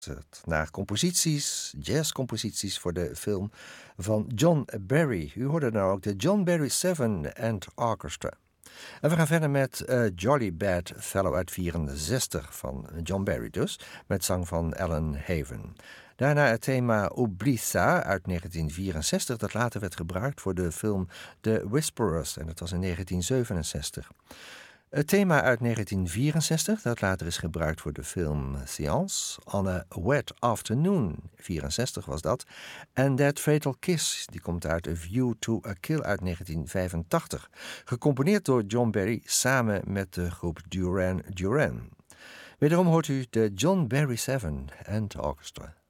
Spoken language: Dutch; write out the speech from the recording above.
naar composities, jazzcomposities voor de film van John Barry. U hoorde nou ook de John Barry 7 and Orchestra. En we gaan verder met Jolly Bad Fellow uit 64 van John Barry dus, met zang van Alan Haven. Daarna het thema Oublie ça uit 1964, dat later werd gebruikt voor de film The Whisperers en dat was in 1967. Het thema uit 1964, dat later is gebruikt voor de film Seance, On a Wet Afternoon, 64 was dat. En That Fatal Kiss, die komt uit A View to a Kill uit 1985. Gecomponeerd door John Barry samen met de groep Duran Duran. Wederom hoort u de John Barry 7 and Orchestra.